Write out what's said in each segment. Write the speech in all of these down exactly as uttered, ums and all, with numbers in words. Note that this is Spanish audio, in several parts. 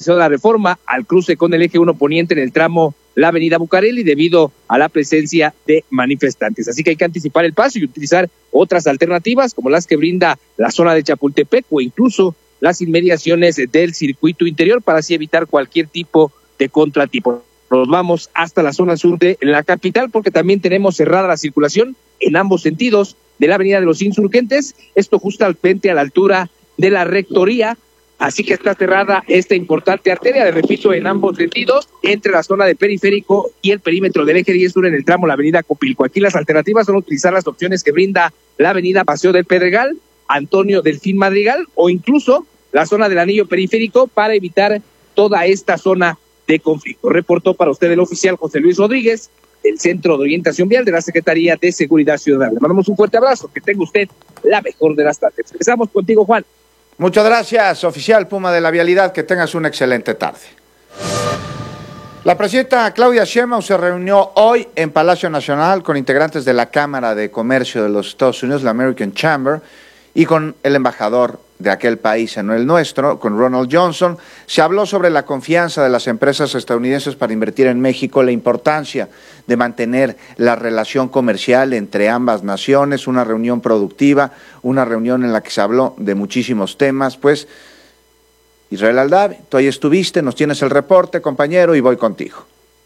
realización de la reforma al cruce con el eje uno poniente en el tramo la avenida Bucareli debido a la presencia de manifestantes. Así que hay que anticipar el paso y utilizar otras alternativas como las que brinda la zona de Chapultepec o incluso las inmediaciones del circuito interior para así evitar cualquier tipo de contratipo. Nos vamos hasta la zona sur de la capital porque también tenemos cerrada la circulación en ambos sentidos de la avenida de los Insurgentes, esto justamente a la altura de la rectoría. Así que está cerrada esta importante arteria, le repito, en ambos sentidos, entre la zona de Periférico y el perímetro del eje diez sur en el tramo la avenida Copilco. Aquí las alternativas son utilizar las opciones que brinda la avenida Paseo del Pedregal, Antonio Delfín Madrigal o incluso la zona del anillo periférico para evitar toda esta zona de conflicto. Reportó para usted el oficial José Luis Rodríguez del Centro de Orientación Vial de la Secretaría de Seguridad Ciudadana. Le mandamos un fuerte abrazo, que tenga usted la mejor de las tardes. Empezamos contigo, Juan. Muchas gracias, oficial Puma de la Vialidad, que tengas una excelente tarde. La presidenta Claudia Sheinbaum se reunió hoy en Palacio Nacional con integrantes de la Cámara de Comercio de los Estados Unidos, la American Chamber, y con el embajador de aquel país en el nuestro, con Ronald Johnson. Se habló sobre la confianza de las empresas estadounidenses para invertir en México, la importancia de mantener la relación comercial entre ambas naciones, una reunión productiva, una reunión en la que se habló de muchísimos temas. Pues, Israel Aldave, tú ahí estuviste, nos tienes el reporte, compañero, y voy contigo.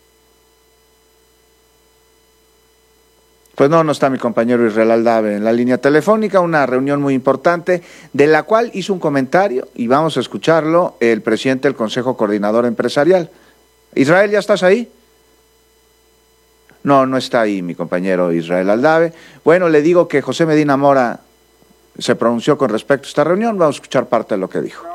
Pues no, no está mi compañero Israel Aldave en la línea telefónica, una reunión muy importante de la cual hizo un comentario y vamos a escucharlo el presidente del Consejo Coordinador Empresarial. Israel, ¿ya estás ahí? No, no está ahí mi compañero Israel Aldave. Bueno, le digo que José Medina Mora se pronunció con respecto a esta reunión, vamos a escuchar parte de lo que dijo.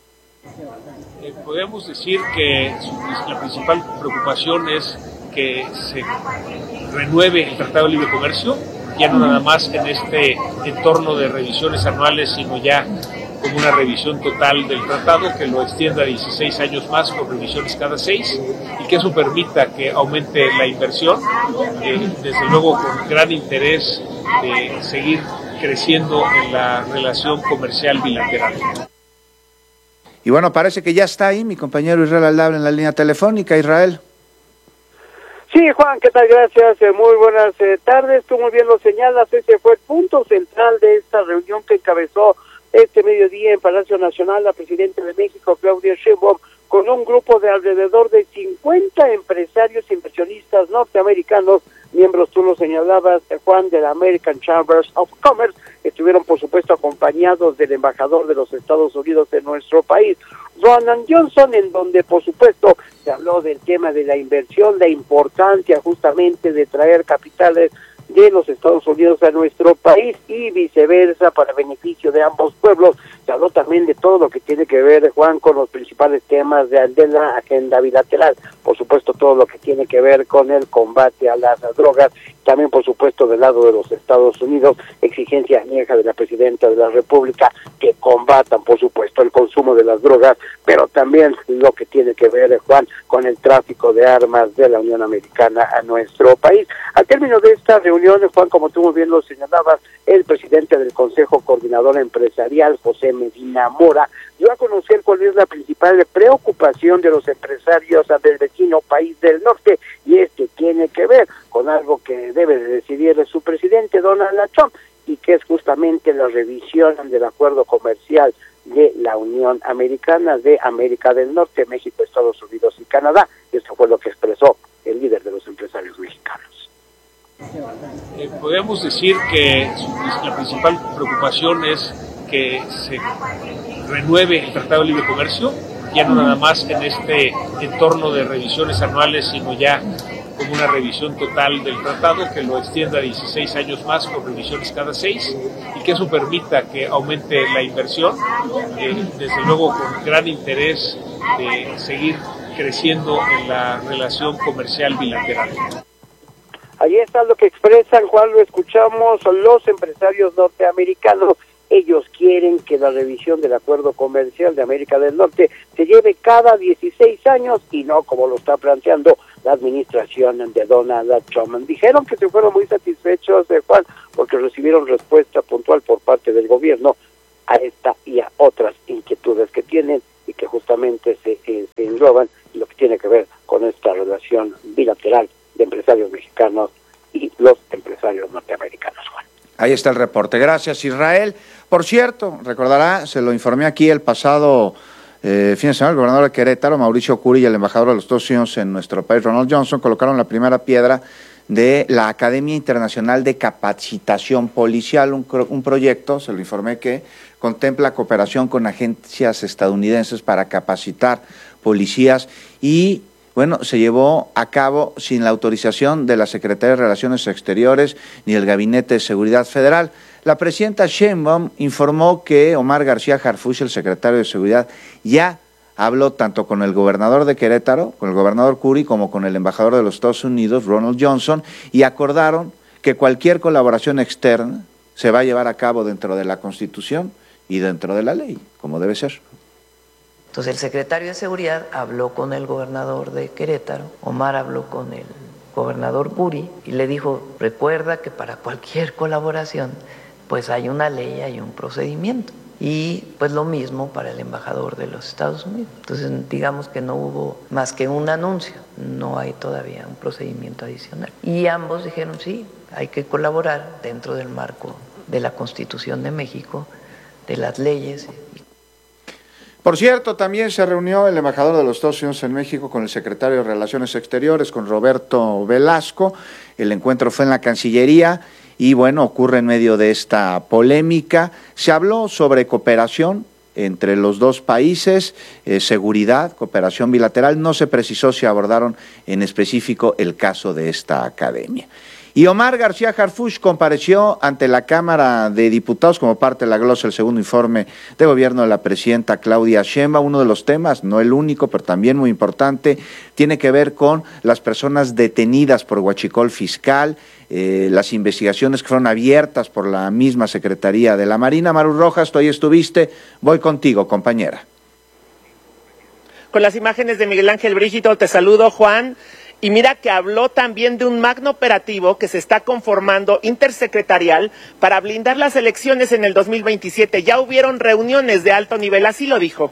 Eh, podemos decir que la principal preocupación es que se renueve el Tratado de Libre Comercio, ya no nada más en este entorno de revisiones anuales, sino ya como una revisión total del tratado, que lo extienda a dieciséis años más con revisiones cada seis, y que eso permita que aumente la inversión, eh, desde luego con gran interés de seguir creciendo en la relación comercial bilateral. Y bueno, parece que ya está ahí mi compañero Israel Aldave en la línea telefónica. Israel. Sí, Juan, ¿qué tal? Gracias, eh, muy buenas eh, tardes. Tú muy bien lo señalas, ese fue el punto central de esta reunión que encabezó este mediodía en Palacio Nacional la presidenta de México, Claudia Sheinbaum, con un grupo de alrededor de cincuenta empresarios inversionistas norteamericanos, miembros, tú lo señalabas, eh, Juan, de la American Chambers of Commerce. Estuvieron, por supuesto, acompañados del embajador de los Estados Unidos en nuestro país, Ronald Johnson, en donde, por supuesto, se habló del tema de la inversión, la importancia justamente de traer capitales de los Estados Unidos a nuestro país y viceversa para beneficio de ambos pueblos. Se habló también de todo lo que tiene que ver, Juan, con los principales temas de, de la agenda bilateral, por supuesto todo lo que tiene que ver con el combate a las drogas, también por supuesto del lado de los Estados Unidos, exigencia añeja de la presidenta de la República que combatan por supuesto el consumo de las drogas, pero también lo que tiene que ver, Juan, con el tráfico de armas de la Unión Americana a nuestro país. Al término de esta reunión, Juan, como tú muy bien lo señalabas, el presidente del Consejo Coordinador Empresarial, José Medina Mora, dio a conocer cuál es la principal preocupación de los empresarios del vecino país del norte, y este tiene que ver con algo que debe de decidir su presidente, Donald Trump, y que es justamente la revisión del acuerdo comercial de la Unión Americana de América del Norte, México, Estados Unidos y Canadá. Esto fue lo que expresó el líder de los empresarios mexicanos. Eh, podemos decir que la principal preocupación es que se renueve el Tratado de Libre Comercio, ya no nada más en este entorno de revisiones anuales, sino ya como una revisión total del tratado, que lo extienda a dieciséis años más con revisiones cada seis, y que eso permita que aumente la inversión, eh, desde luego con gran interés de seguir creciendo en la relación comercial bilateral. Allí está lo que expresan, Juan, lo escuchamos, los empresarios norteamericanos. Ellos quieren que la revisión del acuerdo comercial de América del Norte se lleve cada dieciséis años y no como lo está planteando la administración de Donald Trump. Dijeron que se fueron muy satisfechos, de Juan, porque recibieron respuesta puntual por parte del gobierno a esta y a otras inquietudes que tienen y que justamente se, eh, se engloban en lo que tiene que ver con esta relación bilateral de empresarios mexicanos y los empresarios norteamericanos, Juan. Ahí está el reporte. Gracias, Israel. Por cierto, recordará, se lo informé aquí el pasado eh, fin de semana, el gobernador de Querétaro, Mauricio Curi, y el embajador de los Estados Unidos en nuestro país, Ronald Johnson, colocaron la primera piedra de la Academia Internacional de Capacitación Policial, un, un proyecto, se lo informé, que contempla cooperación con agencias estadounidenses para capacitar policías y, bueno, se llevó a cabo sin la autorización de la Secretaría de Relaciones Exteriores ni del Gabinete de Seguridad Federal. La presidenta Sheinbaum informó que Omar García Harfuch, el secretario de Seguridad, ya habló tanto con el gobernador de Querétaro, con el gobernador Curi, como con el embajador de los Estados Unidos, Ronald Johnson, y acordaron que cualquier colaboración externa se va a llevar a cabo dentro de la Constitución y dentro de la ley, como debe ser. Entonces el secretario de Seguridad habló con el gobernador de Querétaro, Omar habló con el gobernador Curi y le dijo, recuerda que para cualquier colaboración pues hay una ley, hay un procedimiento. Y pues lo mismo para el embajador de los Estados Unidos. Entonces digamos que no hubo más que un anuncio, no hay todavía un procedimiento adicional. Y ambos dijeron sí, hay que colaborar dentro del marco de la Constitución de México, de las leyes. Por cierto, también se reunió el embajador de los Estados Unidos en México con el secretario de Relaciones Exteriores, con Roberto Velasco. El encuentro fue en la Cancillería. Y bueno, ocurre en medio de esta polémica. Se habló sobre cooperación entre los dos países, eh, seguridad, cooperación bilateral. No se precisó si abordaron en específico el caso de esta academia. Y Omar García Harfuch compareció ante la Cámara de Diputados como parte de la glosa del segundo informe de gobierno de la presidenta Claudia Sheinbaum. Uno de los temas, no el único, pero también muy importante, tiene que ver con las personas detenidas por huachicol fiscal, eh, las investigaciones que fueron abiertas por la misma Secretaría de la Marina. Maru Rojas, tú ahí estuviste, voy contigo, compañera. Con las imágenes de Miguel Ángel Brígido, te saludo, Juan. Y mira que habló también de un magno operativo que se está conformando intersecretarial para blindar las elecciones en el dos mil veintisiete. Ya hubieron reuniones de alto nivel, así lo dijo.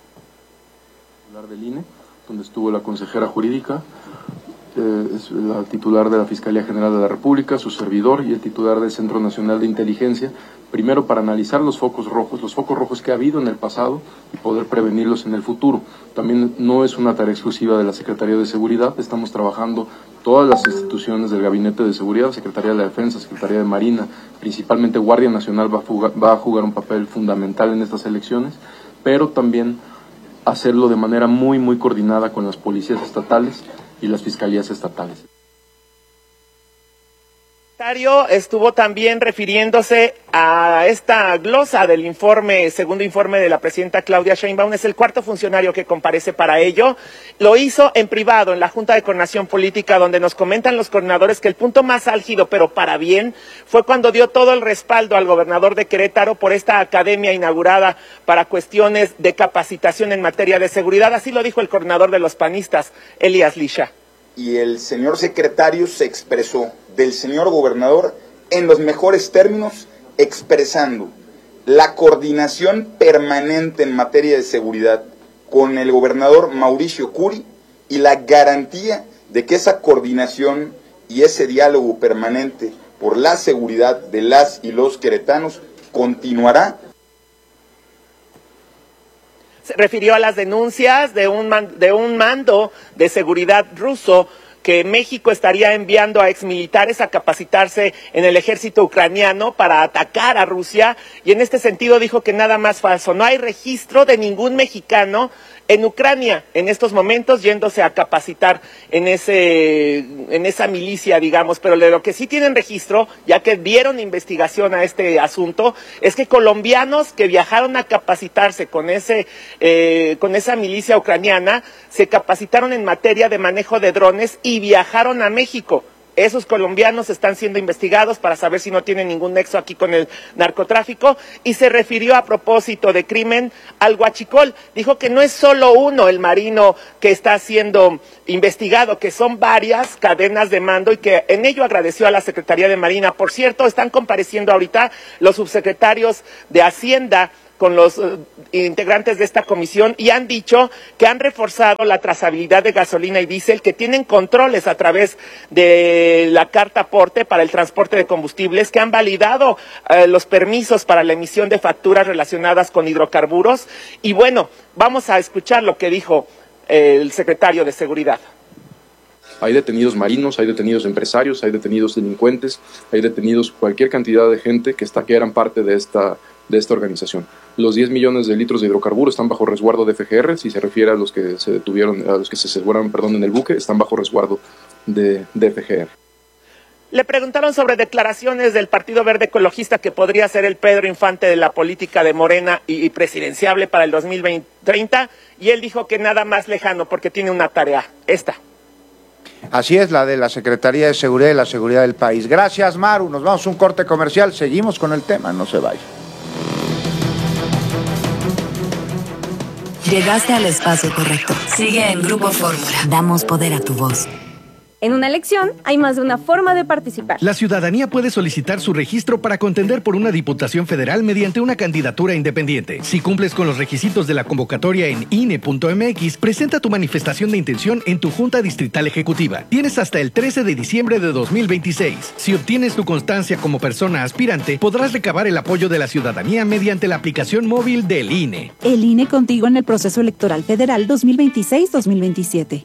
Del I N E, donde estuvo la consejera jurídica, eh, es la titular de la Fiscalía General de la República, su servidor y el titular del Centro Nacional de Inteligencia, primero para analizar los focos rojos, los focos rojos que ha habido en el pasado y poder prevenirlos en el futuro. También no es una tarea exclusiva de la Secretaría de Seguridad, estamos trabajando todas las instituciones del Gabinete de Seguridad, Secretaría de la Defensa, Secretaría de Marina, principalmente Guardia Nacional va a jugar, va a jugar un papel fundamental en estas elecciones, pero también hacerlo de manera muy, muy coordinada con las policías estatales y las fiscalías estatales. El secretario estuvo también refiriéndose a esta glosa del informe, segundo informe de la presidenta Claudia Sheinbaum. Es el cuarto funcionario que comparece para ello. Lo hizo en privado en la Junta de Coordinación Política, donde nos comentan los coordinadores que el punto más álgido, pero para bien, fue cuando dio todo el respaldo al gobernador de Querétaro por esta academia inaugurada para cuestiones de capacitación en materia de seguridad. Así lo dijo el coordinador de los panistas, Elías Lisha. Y el señor secretario se expresó del señor gobernador en los mejores términos, expresando la coordinación permanente en materia de seguridad con el gobernador Mauricio Curi y la garantía de que esa coordinación y ese diálogo permanente por la seguridad de las y los queretanos continuará. Se refirió a las denuncias de un, man, de un mando de seguridad ruso que México estaría enviando a exmilitares a capacitarse en el ejército ucraniano para atacar a Rusia, y en este sentido dijo que nada más falso, no hay registro de ningún mexicano en Ucrania en estos momentos yéndose a capacitar en ese en esa milicia, digamos, pero de lo que sí tienen registro, ya que dieron investigación a este asunto, es que colombianos que viajaron a capacitarse con ese eh, con esa milicia ucraniana se capacitaron en materia de manejo de drones y viajaron a México. Esos colombianos están siendo investigados para saber si no tienen ningún nexo aquí con el narcotráfico, y se refirió a propósito de crimen al huachicol. Dijo que no es solo uno el marino que está siendo investigado, que son varias cadenas de mando, y que en ello agradeció a la Secretaría de Marina. Por cierto, están compareciendo ahorita los subsecretarios de Hacienda con los uh, integrantes de esta comisión y han dicho que han reforzado la trazabilidad de gasolina y diésel, que tienen controles a través de la carta aporte para el transporte de combustibles, que han validado uh, los permisos para la emisión de facturas relacionadas con hidrocarburos. Y bueno, vamos a escuchar lo que dijo eh, el secretario de Seguridad. Hay detenidos marinos, hay detenidos empresarios, hay detenidos delincuentes, hay detenidos cualquier cantidad de gente que, está, que eran parte de esta, de esta organización. Los diez millones de litros de hidrocarburos están bajo resguardo de F G R, si se refiere a los que se detuvieron, a los que se aseguraron, perdón, en el buque, están bajo resguardo de, de F G R. Le preguntaron sobre declaraciones del Partido Verde Ecologista que podría ser el Pedro Infante de la política de Morena y, y presidenciable para el dos mil treinta, y él dijo que nada más lejano porque tiene una tarea, esta. Así es, la de la Secretaría de Seguridad y la Seguridad del país. Gracias, Maru. Nos vamos a un corte comercial. Seguimos con el tema. No se vaya. Llegaste al espacio correcto. Sigue en Grupo Fórmula. Damos poder a tu voz. En una elección hay más de una forma de participar. La ciudadanía puede solicitar su registro para contender por una diputación federal mediante una candidatura independiente. Si cumples con los requisitos de la convocatoria en I N E punto M X, presenta tu manifestación de intención en tu Junta Distrital Ejecutiva. Tienes hasta el trece de diciembre de dos mil veintiséis. Si obtienes tu constancia como persona aspirante, podrás recabar el apoyo de la ciudadanía mediante la aplicación móvil del I N E. El I N E contigo en el proceso electoral federal dos mil veintiséis dos mil veintisiete.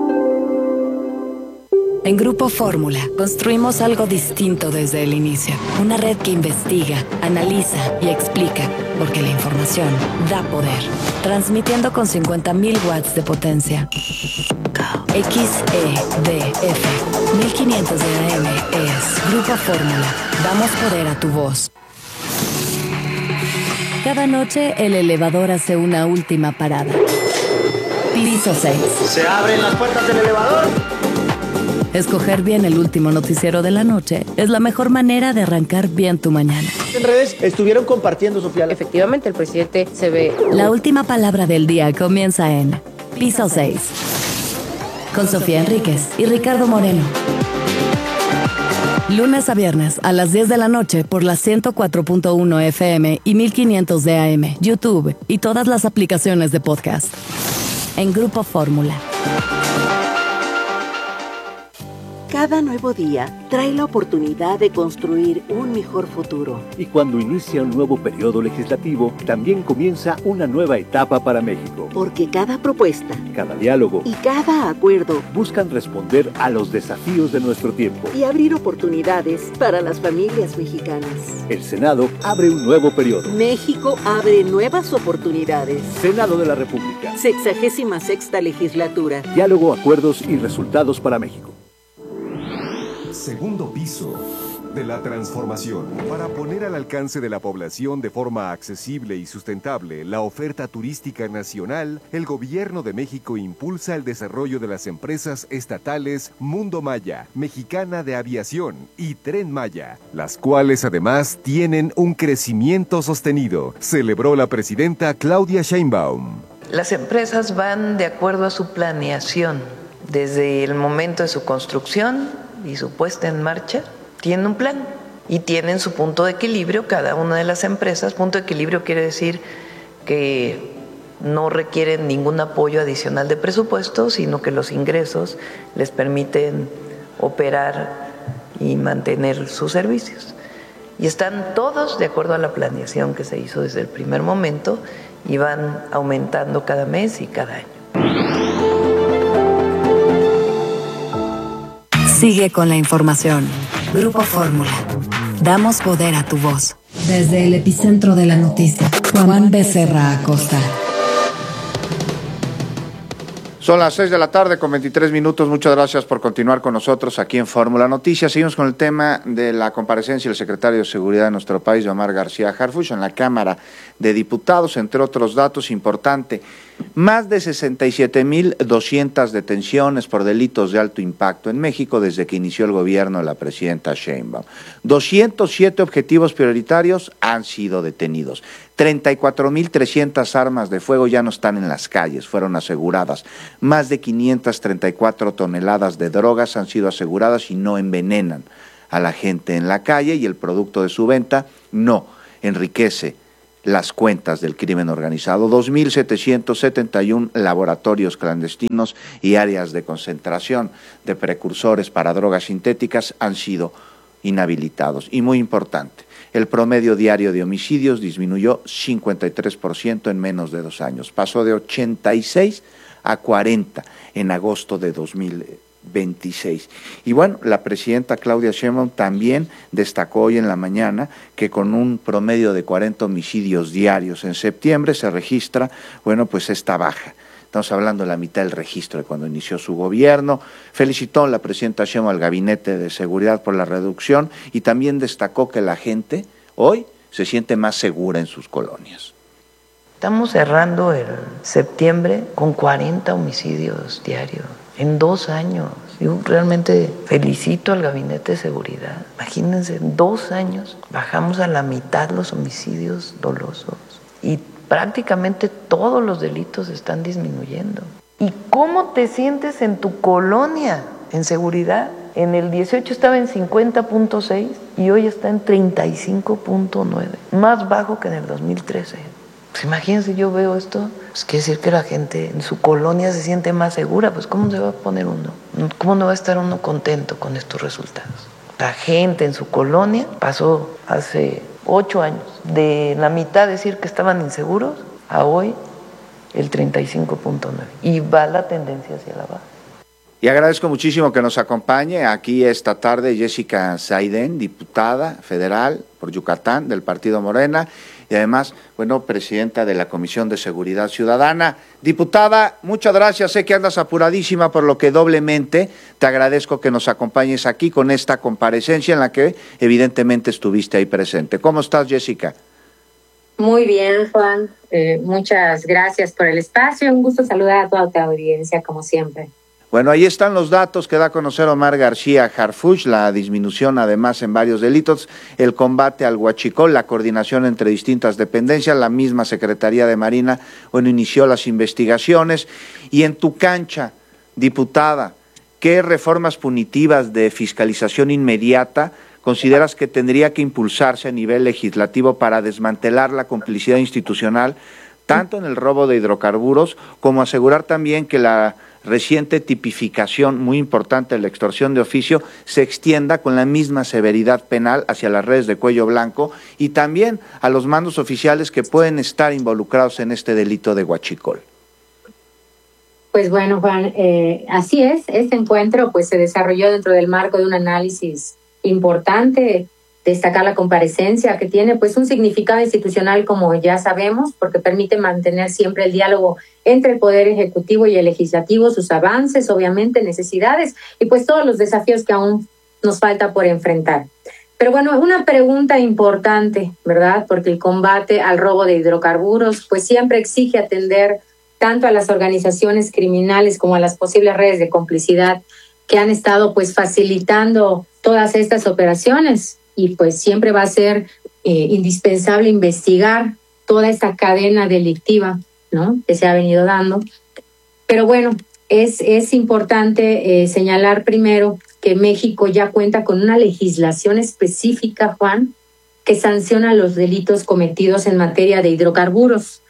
En Grupo Fórmula, construimos algo distinto desde el inicio. Una red que investiga, analiza y explica, porque la información da poder. Transmitiendo con cincuenta mil watts de potencia. X E D F mil quinientos de A M es Grupo Fórmula. Damos poder a tu voz. Cada noche, el elevador hace una última parada. Piso seis. ¿Se abren las puertas del elevador? Escoger bien el último noticiero de la noche es la mejor manera de arrancar bien tu mañana. En redes estuvieron compartiendo, Sofía. Efectivamente, el presidente se ve... La última palabra del día comienza en Piso seis. Con Sofía Enríquez y Ricardo Moreno. Lunes a viernes a las diez de la noche por la ciento cuatro punto uno F M y mil quinientos de A M, YouTube y todas las aplicaciones de podcast. En Grupo Fórmula. Cada nuevo día trae la oportunidad de construir un mejor futuro. Y cuando inicia un nuevo periodo legislativo, también comienza una nueva etapa para México. Porque cada propuesta, cada diálogo y cada acuerdo buscan responder a los desafíos de nuestro tiempo y abrir oportunidades para las familias mexicanas. El Senado abre un nuevo periodo. México abre nuevas oportunidades. Senado de la República. Sexagésima sexta legislatura. Diálogo, acuerdos y resultados para México. Segundo piso de la transformación. Para poner al alcance de la población de forma accesible y sustentable la oferta turística nacional, el Gobierno de México impulsa el desarrollo de las empresas estatales Mundo Maya, Mexicana de Aviación y Tren Maya, las cuales además tienen un crecimiento sostenido, celebró la presidenta Claudia Sheinbaum. Las empresas van de acuerdo a su planeación, desde el momento de su construcción y su puesta en marcha, tienen un plan y tienen su punto de equilibrio cada una de las empresas. Punto de equilibrio quiere decir que no requieren ningún apoyo adicional de presupuesto, sino que los ingresos les permiten operar y mantener sus servicios. Y están todos de acuerdo a la planeación que se hizo desde el primer momento y van aumentando cada mes y cada año. Sigue con la información. Grupo Fórmula. Damos poder a tu voz. Desde el epicentro de la noticia, Juan Becerra Acosta. Son las seis de la tarde con veintitrés minutos. Muchas gracias por continuar con nosotros aquí en Fórmula Noticias. Seguimos con el tema de la comparecencia del secretario de Seguridad de nuestro país, Omar García Harfuch, en la Cámara de Diputados. Entre otros datos importantes, más de sesenta y siete mil doscientas detenciones por delitos de alto impacto en México desde que inició el gobierno de la presidenta Sheinbaum. doscientos siete objetivos prioritarios han sido detenidos. treinta y cuatro mil trescientas armas de fuego ya no están en las calles, fueron aseguradas. Más de quinientas treinta y cuatro toneladas de drogas han sido aseguradas y no envenenan a la gente en la calle, y el producto de su venta no enriquece las cuentas del crimen organizado. dos mil setecientos setenta y uno laboratorios clandestinos y áreas de concentración de precursores para drogas sintéticas han sido inhabilitados. Y muy importante, el promedio diario de homicidios disminuyó cincuenta y tres por ciento en menos de dos años. Pasó de ochenta y seis a cuarenta en agosto de dos mil veintiséis. Y bueno, la presidenta Claudia Sheinbaum también destacó hoy en la mañana que con un promedio de cuarenta homicidios diarios en septiembre se registra, bueno, pues esta baja. Estamos hablando de la mitad del registro de cuando inició su gobierno. Felicitó la presidenta Sheinbaum al Gabinete de Seguridad por la reducción y también destacó que la gente hoy se siente más segura en sus colonias. Estamos cerrando el septiembre con cuarenta homicidios diarios en dos años. Yo realmente felicito al Gabinete de Seguridad. Imagínense, en dos años bajamos a la mitad los homicidios dolosos y prácticamente todos los delitos están disminuyendo. ¿Y cómo te sientes en tu colonia en seguridad? En el dieciocho estaba en cincuenta punto seis y hoy está en treinta y cinco punto nueve, más bajo que en el dos mil trece. Pues imagínense, yo veo esto, pues quiere decir que la gente en su colonia se siente más segura. Pues ¿cómo se va a poner uno? ¿Cómo no va a estar uno contento con estos resultados? La gente en su colonia pasó hace ocho años de la mitad decir que estaban inseguros a hoy el treinta y cinco punto nueve, y va la tendencia hacia la baja. Y agradezco muchísimo que nos acompañe aquí esta tarde Jessica Saidén, diputada federal por Yucatán del Partido Morena y además, bueno, presidenta de la Comisión de Seguridad Ciudadana. Diputada, muchas gracias, sé que andas apuradísima, por lo que doblemente te agradezco que nos acompañes aquí con esta comparecencia en la que evidentemente estuviste ahí presente. ¿Cómo estás, Jessica? Muy bien, Juan, eh, muchas gracias por el espacio, un gusto saludar a toda tu audiencia como siempre. Bueno, ahí están los datos que da a conocer Omar García Harfuch, la disminución además en varios delitos, el combate al huachicol, la coordinación entre distintas dependencias, la misma Secretaría de Marina, bueno, inició las investigaciones. Y en tu cancha, diputada, ¿qué reformas punitivas de fiscalización inmediata consideras que tendría que impulsarse a nivel legislativo para desmantelar la complicidad institucional, tanto en el robo de hidrocarburos, como asegurar también que la reciente tipificación muy importante de la extorsión de oficio se extienda con la misma severidad penal hacia las redes de cuello blanco y también a los mandos oficiales que pueden estar involucrados en este delito de huachicol? Pues bueno, Juan, eh, así es, este encuentro pues se desarrolló dentro del marco de un análisis importante, destacar la comparecencia que tiene pues un significado institucional, como ya sabemos, porque permite mantener siempre el diálogo entre el Poder Ejecutivo y el Legislativo, sus avances, obviamente, necesidades y pues todos los desafíos que aún nos falta por enfrentar. Pero bueno, una pregunta importante, ¿verdad? Porque el combate al robo de hidrocarburos pues siempre exige atender tanto a las organizaciones criminales como a las posibles redes de complicidad que han estado pues facilitando todas estas operaciones. Y pues siempre va a ser eh, indispensable investigar toda esta cadena delictiva, ¿no?, que se ha venido dando. Pero bueno, es, es importante eh, señalar primero que México ya cuenta con una legislación específica, Juan, que sanciona los delitos cometidos en materia de hidrocarburos.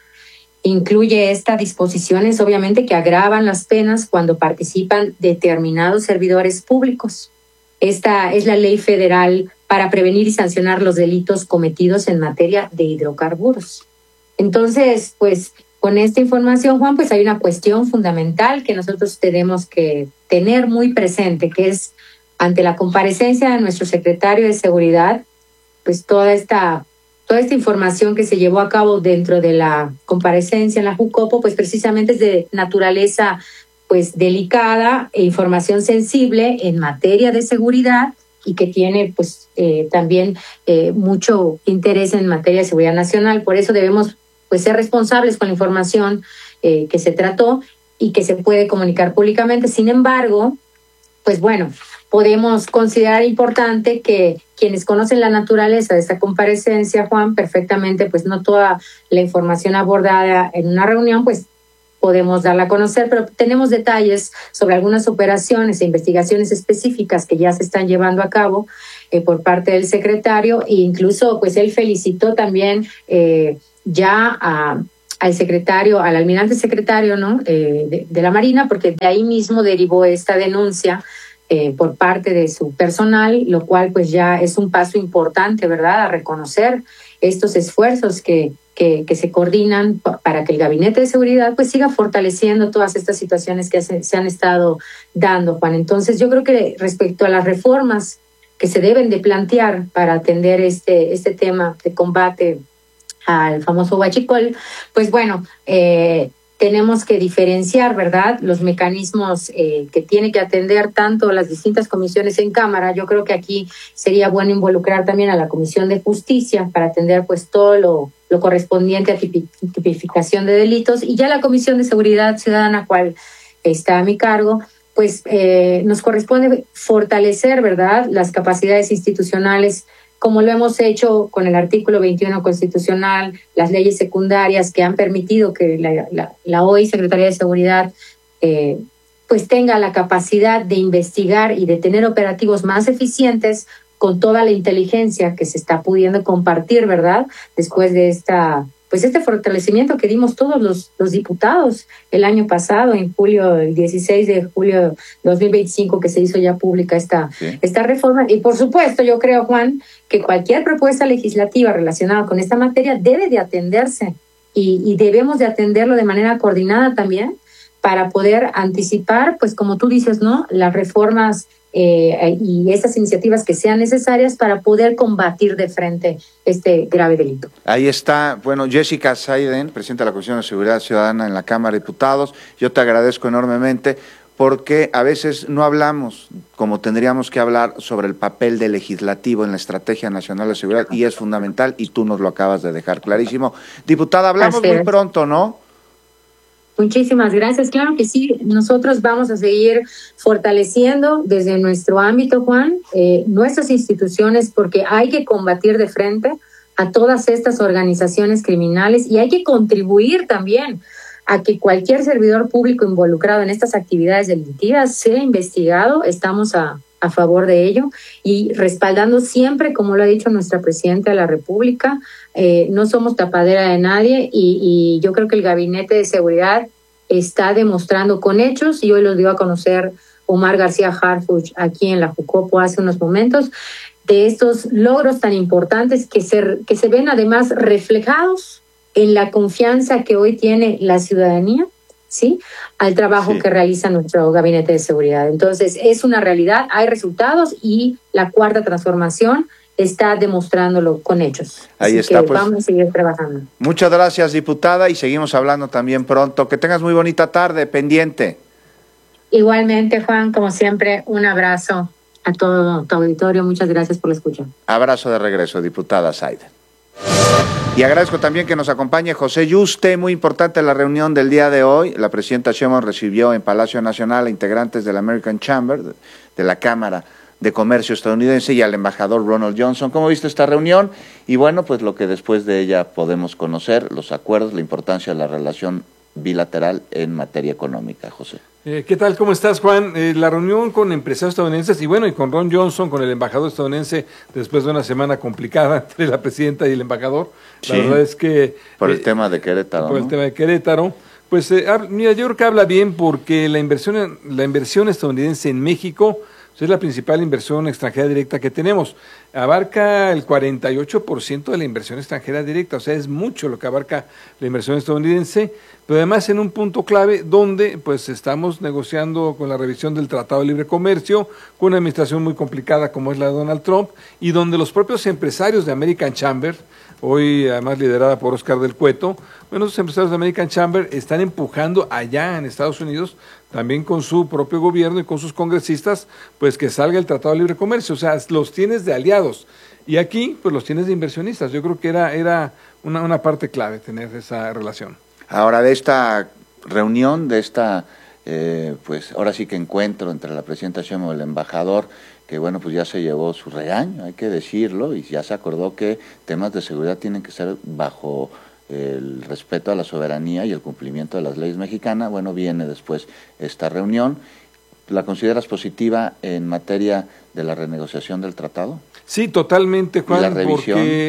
Incluye esta disposiciones, obviamente, que agravan las penas cuando participan determinados servidores públicos. Esta es la ley federal para prevenir y sancionar los delitos cometidos en materia de hidrocarburos. Entonces, pues, con esta información, Juan, pues hay una cuestión fundamental que nosotros tenemos que tener muy presente, que es, ante la comparecencia de nuestro secretario de Seguridad, pues toda esta, toda esta información que se llevó a cabo dentro de la comparecencia en la Jucopo, pues precisamente es de naturaleza pues delicada e información sensible en materia de seguridad y que tiene pues eh, también eh, mucho interés en materia de seguridad nacional. Por eso debemos pues ser responsables con la información eh, que se trató y que se puede comunicar públicamente. Sin embargo, pues bueno, podemos considerar importante que quienes conocen la naturaleza de esta comparecencia, Juan, perfectamente, pues no toda la información abordada en una reunión, pues podemos darla a conocer, pero tenemos detalles sobre algunas operaciones e investigaciones específicas que ya se están llevando a cabo eh, por parte del secretario, e incluso pues él felicitó también eh, ya a, al secretario, al almirante secretario, ¿no? Eh, de, de la Marina, porque de ahí mismo derivó esta denuncia eh, por parte de su personal, lo cual pues ya es un paso importante, ¿verdad?, a reconocer estos esfuerzos que, que, que se coordinan para que el Gabinete de Seguridad pues siga fortaleciendo todas estas situaciones que se, se han estado dando, Juan. Entonces yo creo que respecto a las reformas que se deben de plantear para atender este, este tema de combate al famoso huachicol, pues bueno, eh, tenemos que diferenciar, ¿verdad?, los mecanismos eh, que tiene que atender tanto las distintas comisiones en Cámara. Yo creo que aquí sería bueno involucrar también a la Comisión de Justicia para atender pues todo lo, lo correspondiente a tipi, tipificación de delitos, y ya la Comisión de Seguridad Ciudadana, cual está a mi cargo, pues eh, nos corresponde fortalecer, ¿verdad?, las capacidades institucionales, como lo hemos hecho con el artículo veintiuno constitucional, las leyes secundarias que han permitido que la, la, la hoy Secretaría de Seguridad eh, pues tenga la capacidad de investigar y de tener operativos más eficientes con toda la inteligencia que se está pudiendo compartir, ¿verdad?, después de esta pues este fortalecimiento que dimos todos los, los diputados el año pasado, en julio, el dieciséis de julio de dos mil veinticinco, que se hizo ya pública esta, sí. esta reforma. Y por supuesto, yo creo, Juan, que cualquier propuesta legislativa relacionada con esta materia debe de atenderse y, y debemos de atenderlo de manera coordinada también para poder anticipar, pues como tú dices, ¿no?, las reformas Eh, y esas iniciativas que sean necesarias para poder combatir de frente este grave delito. Ahí está, bueno, Jessica Saiden, presidenta de la Comisión de Seguridad Ciudadana en la Cámara de Diputados. Yo te agradezco enormemente porque a veces no hablamos como tendríamos que hablar sobre el papel del legislativo en la Estrategia Nacional de Seguridad, y es fundamental, y tú nos lo acabas de dejar clarísimo. Diputada, hablamos muy pronto, ¿no? Muchísimas gracias. Claro que sí, nosotros vamos a seguir fortaleciendo desde nuestro ámbito, Juan, eh, nuestras instituciones, porque hay que combatir de frente a todas estas organizaciones criminales y hay que contribuir también a que cualquier servidor público involucrado en estas actividades delictivas sea investigado. Estamos a, a favor de ello y respaldando siempre, como lo ha dicho nuestra Presidenta de la República, eh, no somos tapadera de nadie y, y yo creo que el Gabinete de Seguridad está demostrando con hechos, y hoy los dio a conocer Omar García Harfuch aquí en la Jucopo hace unos momentos, de estos logros tan importantes que se, que se ven además reflejados en la confianza que hoy tiene la ciudadanía, ¿sí?, al trabajo sí. que realiza nuestro Gabinete de Seguridad. Entonces, es una realidad, hay resultados y la Cuarta Transformación está demostrándolo con hechos. Ahí Así está, que pues. Vamos a seguir trabajando. Muchas gracias, diputada, y seguimos hablando también pronto. Que tengas muy bonita tarde, pendiente. Igualmente, Juan, como siempre, un abrazo a todo tu auditorio. Muchas gracias por la escucha. Abrazo de regreso, diputada Saiden. Y agradezco también que nos acompañe José Yuste. Muy importante la reunión del día de hoy. La presidenta Sheinbaum recibió en Palacio Nacional a integrantes de la American Chamber, de la Cámara de Comercio estadounidense, y al embajador Ronald Johnson. ¿Cómo viste esta reunión? Y bueno, pues lo que después de ella podemos conocer, los acuerdos, la importancia de la relación bilateral en materia económica. José. Eh, ¿Qué tal? ¿Cómo estás, Juan? Eh, la reunión con empresarios estadounidenses y bueno, y con Ron Johnson, con el embajador estadounidense, después de una semana complicada entre la presidenta y el embajador. La sí, verdad es que... Por el eh, tema de Querétaro, Por ¿no? el tema de Querétaro. Pues, eh, mira, yo creo que habla bien porque la inversión, la inversión estadounidense en México es la principal inversión extranjera directa que tenemos. Abarca el cuarenta y ocho por ciento de la inversión extranjera directa, o sea, es mucho lo que abarca la inversión estadounidense, pero además en un punto clave donde pues estamos negociando con la revisión del Tratado de Libre Comercio, con una administración muy complicada como es la de Donald Trump, y donde los propios empresarios de American Chamber, hoy además liderada por Oscar del Cueto, bueno, los empresarios de American Chamber están empujando allá en Estados Unidos, también con su propio gobierno y con sus congresistas, pues que salga el Tratado de Libre Comercio, o sea, los tienes de aliados, y aquí pues los tienes de inversionistas. Yo creo que era, era una, una parte clave tener esa relación. Ahora, de esta reunión, de esta, eh, pues ahora sí que encuentro entre la presidenta Sheinbaum y el embajador, que bueno, pues ya se llevó su regaño, hay que decirlo, y ya se acordó que temas de seguridad tienen que ser bajo el respeto a la soberanía y el cumplimiento de las leyes mexicanas. Bueno, viene después esta reunión. ¿La consideras positiva en materia de la renegociación del tratado? Sí, totalmente, Juan, ¿Y la revisión? porque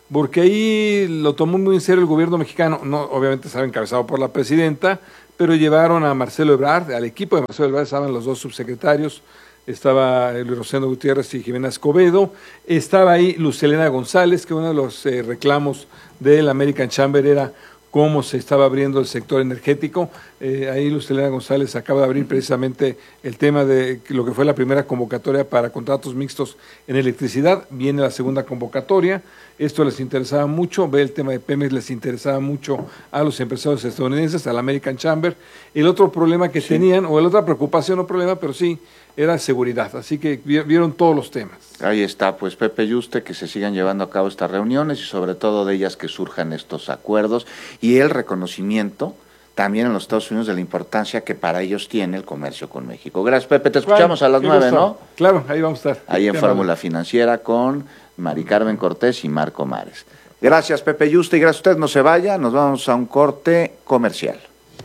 porque ahí lo tomó muy en serio el gobierno mexicano, no, obviamente estaba encabezado por la presidenta, pero llevaron a Marcelo Ebrard, al equipo de Marcelo Ebrard estaban los dos subsecretarios, estaba Luis Rosendo Gutiérrez y Jimena Escobedo, estaba ahí Luz Helena González, que uno de los eh, reclamos del American Chamber era cómo se estaba abriendo el sector energético. Eh, ahí Luz Helena González acaba de abrir precisamente el tema de lo que fue la primera convocatoria para contratos mixtos en electricidad. Viene la segunda convocatoria. Esto les interesaba mucho. Ve el tema de Pemex, les interesaba mucho a los empresarios estadounidenses, al American Chamber. El otro problema que sí. tenían, o la otra preocupación, no problema, pero sí, era seguridad. Así que vieron todos los temas. Ahí está, pues Pepe Yuste, que se sigan llevando a cabo estas reuniones y sobre todo de ellas que surjan estos acuerdos y el reconocimiento también en los Estados Unidos de la importancia que para ellos tiene el comercio con México. Gracias, Pepe, te escuchamos claro, a las nueve, ¿no? Claro, ahí vamos a estar. Ahí en Fórmula Financiera con Mari Carmen Cortés y Marco Mares. Gracias, Pepe Yuste, y gracias a usted, no se vaya, nos vamos a un corte comercial.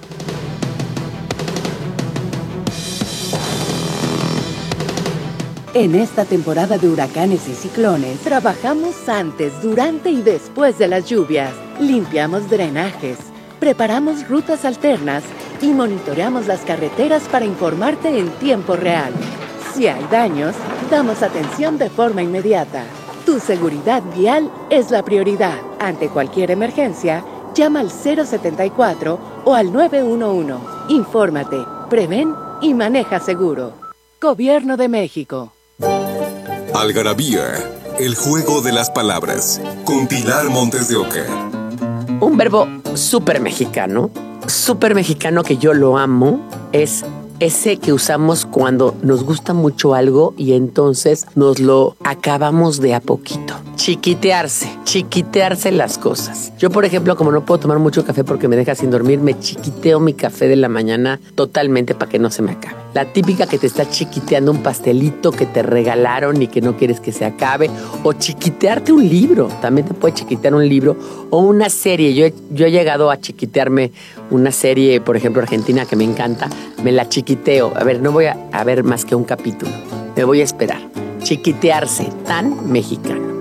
En esta temporada de huracanes y ciclones, trabajamos antes, durante y después de las lluvias. Limpiamos drenajes, preparamos rutas alternas y monitoreamos las carreteras para informarte en tiempo real. Si hay daños, damos atención de forma inmediata. Tu seguridad vial es la prioridad. Ante cualquier emergencia, llama al cero setenta y cuatro o al nueve uno uno. Infórmate, prevén y maneja seguro. Gobierno de México. Algarabía, el juego de las palabras, con Pilar Montes de Oca. Un verbo súper mexicano, súper mexicano que yo lo amo, es ese que usamos cuando nos gusta mucho algo y entonces nos lo acabamos de a poquito. Chiquitearse, chiquitearse las cosas. Yo, por ejemplo, como no puedo tomar mucho café porque me deja sin dormir, me chiquiteo mi café de la mañana totalmente para que no se me acabe. La típica que te está chiquiteando un pastelito que te regalaron y que no quieres que se acabe, o chiquitearte un libro, también te puede chiquitear un libro, o una serie. Yo he, yo he llegado a chiquitearme una serie, por ejemplo, argentina, que me encanta, me la chiquiteo. A ver, no voy a, a ver más que un capítulo, me voy a esperar. Chiquitearse, tan mexicano.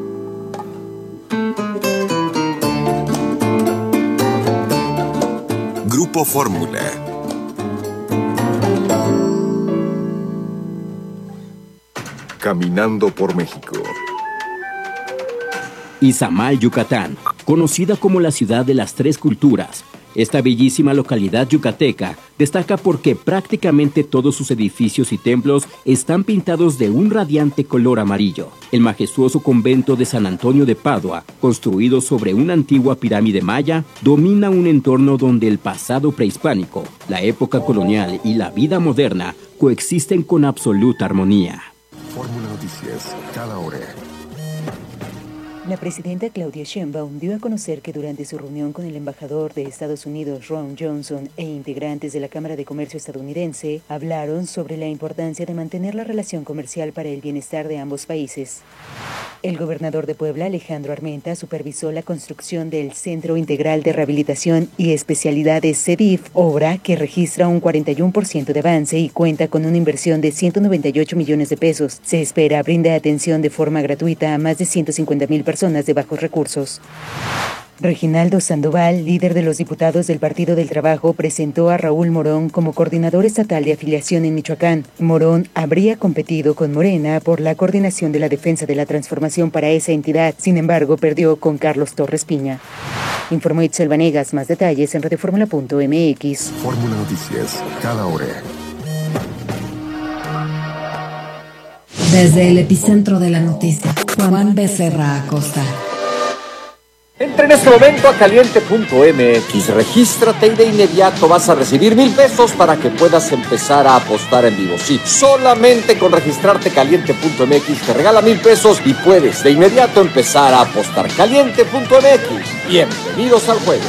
Grupo Fórmula. Caminando por México. Izamal, Yucatán, conocida como la ciudad de las tres culturas. Esta bellísima localidad yucateca destaca porque prácticamente todos sus edificios y templos están pintados de un radiante color amarillo. El majestuoso convento de San Antonio de Padua, construido sobre una antigua pirámide maya, domina un entorno donde el pasado prehispánico, la época colonial y la vida moderna coexisten con absoluta armonía. Fórmula Noticias, cada hora. La presidenta Claudia Sheinbaum dio a conocer que durante su reunión con el embajador de Estados Unidos, Ron Johnson, e integrantes de la Cámara de Comercio estadounidense, hablaron sobre la importancia de mantener la relación comercial para el bienestar de ambos países. El gobernador de Puebla, Alejandro Armenta, supervisó la construcción del Centro Integral de Rehabilitación y Especialidades CEDIF, obra que registra un cuarenta y uno por ciento de avance y cuenta con una inversión de ciento noventa y ocho millones de pesos. Se espera brinde atención de forma gratuita a más de ciento cincuenta mil personas de bajos recursos. Reginaldo Sandoval, líder de los diputados del Partido del Trabajo, presentó a Raúl Morón como coordinador estatal de afiliación en Michoacán. Morón habría competido con Morena por la coordinación de la defensa de la transformación para esa entidad. Sin embargo, perdió con Carlos Torres Piña. Informó Itzel Vanegas. Más detalles en radioformula punto m x. Fórmula Noticias, cada hora. Desde el epicentro de la noticia, Juan Becerra Acosta. Entra en este momento a caliente punto m x, regístrate y de inmediato vas a recibir mil pesos para que puedas empezar a apostar en vivo. Sí, solamente con registrarte caliente punto m x te regala mil pesos y puedes de inmediato empezar a apostar. caliente punto m x, bienvenidos al juego.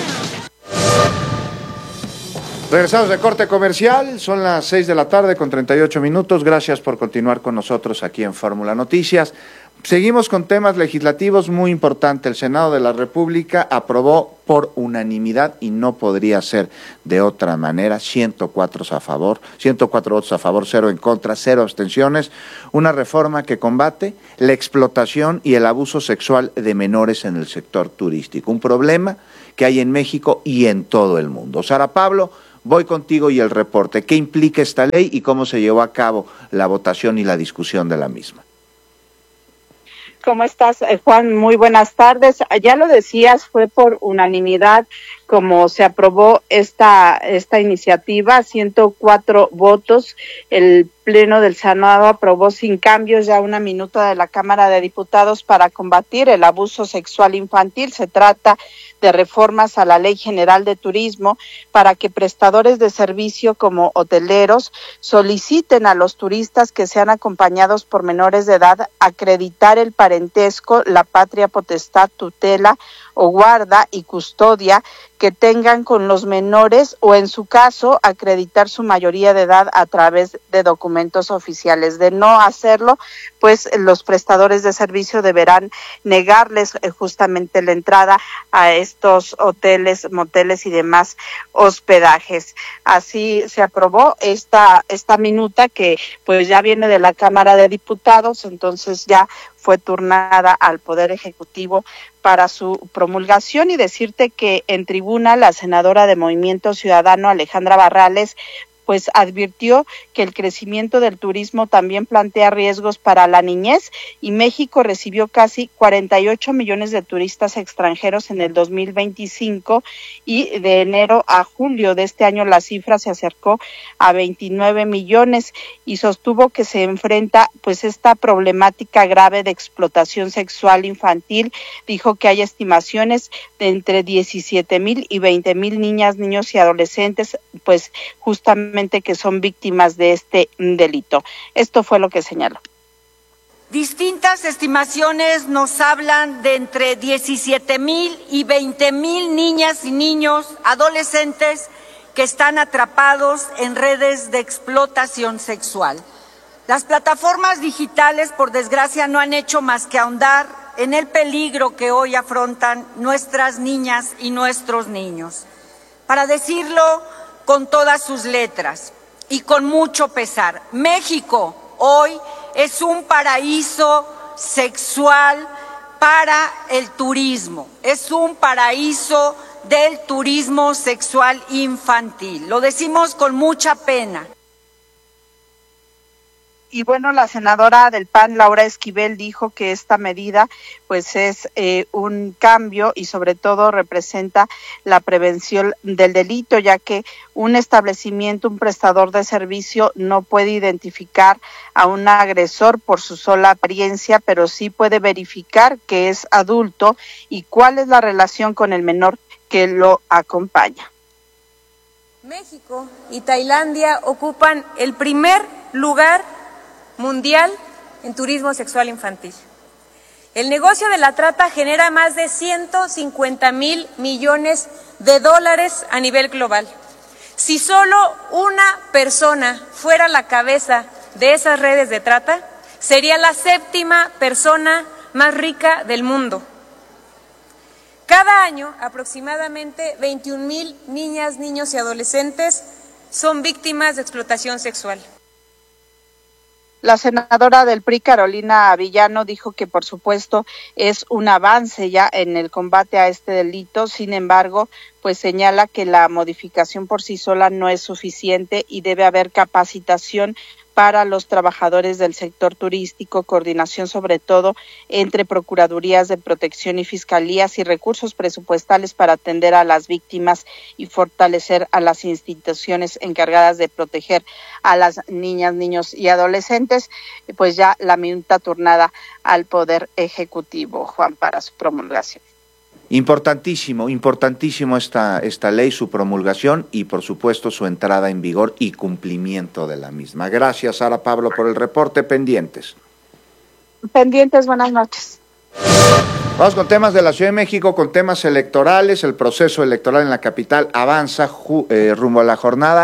Regresamos de corte comercial, son las seis de la tarde con treinta y ocho minutos. Gracias por continuar con nosotros aquí en Fórmula Noticias. Seguimos con temas legislativos muy importantes. El Senado de la República aprobó por unanimidad, y no podría ser de otra manera, ciento cuatro a favor, ciento cuatro votos a favor, cero en contra, cero abstenciones, una reforma que combate la explotación y el abuso sexual de menores en el sector turístico, un problema que hay en México y en todo el mundo. Sara Pablo, voy contigo y el reporte. ¿Qué implica esta ley y cómo se llevó a cabo la votación y la discusión de la misma? ¿Cómo estás, Juan? Muy buenas tardes. Ya lo decías, fue por unanimidad como se aprobó esta esta iniciativa, ciento cuatro votos. El Pleno del Senado aprobó sin cambios ya una minuta de la Cámara de Diputados para combatir el abuso sexual infantil. Se trata de reformas a la Ley General de Turismo para que prestadores de servicio como hoteleros soliciten a los turistas que sean acompañados por menores de edad acreditar el parentesco, la patria potestad, tutela o guarda y custodia que tengan con los menores, o en su caso acreditar su mayoría de edad a través de documentos oficiales. De no hacerlo, pues los prestadores de servicio deberán negarles justamente la entrada a estos hoteles, moteles y demás hospedajes. Así se aprobó esta esta minuta que pues ya viene de la Cámara de Diputados, entonces ya fue turnada al Poder Ejecutivo para su promulgación. Y decirte que en tribuna la senadora de Movimiento Ciudadano, Alejandra Barrales, pues advirtió que el crecimiento del turismo también plantea riesgos para la niñez, y México recibió casi cuarenta y ocho millones de turistas extranjeros en el dos mil veinticinco, y de enero a julio de este año la cifra se acercó a veintinueve millones, y sostuvo que se enfrenta pues esta problemática grave de explotación sexual infantil. Dijo que hay estimaciones de entre diecisiete mil y veinte mil niñas, niños y adolescentes, pues justamente que son víctimas de este delito. Esto fue lo que señaló. Distintas estimaciones nos hablan de entre diecisiete mil y veinte mil niñas y niños, adolescentes que están atrapados en redes de explotación sexual. Las plataformas digitales, por desgracia, no han hecho más que ahondar en el peligro que hoy afrontan nuestras niñas y nuestros niños. Para decirlo con todas sus letras y con mucho pesar, México hoy es un paraíso sexual para el turismo, es un paraíso del turismo sexual infantil. Lo decimos con mucha pena. Y bueno, la senadora del P A N, Laura Esquivel, dijo que esta medida pues es eh, un cambio y sobre todo representa la prevención del delito, ya que un establecimiento, un prestador de servicio no puede identificar a un agresor por su sola apariencia, pero sí puede verificar que es adulto y cuál es la relación con el menor que lo acompaña. México y Tailandia ocupan el primer lugar mundial en turismo sexual infantil. El negocio de la trata genera más de ciento cincuenta mil millones de dólares a nivel global. Si solo una persona fuera la cabeza de esas redes de trata, sería la séptima persona más rica del mundo. Cada año, aproximadamente veintiún mil niñas, niños y adolescentes son víctimas de explotación sexual. La senadora del P R I, Carolina Villano, dijo que por supuesto es un avance ya en el combate a este delito. Sin embargo, pues señala que la modificación por sí sola no es suficiente y debe haber capacitación para los trabajadores del sector turístico, coordinación sobre todo entre procuradurías de protección y fiscalías y recursos presupuestales para atender a las víctimas y fortalecer a las instituciones encargadas de proteger a las niñas, niños y adolescentes. Pues ya la minuta turnada al Poder Ejecutivo, Juan, para su promulgación. Importantísimo, importantísimo esta, esta ley, su promulgación y por supuesto su entrada en vigor y cumplimiento de la misma. Gracias, Sara Pablo, por el reporte. Pendientes. Pendientes, buenas noches. Vamos con temas de la Ciudad de México, con temas electorales. El proceso electoral en la capital avanza ju, eh, rumbo a la jornada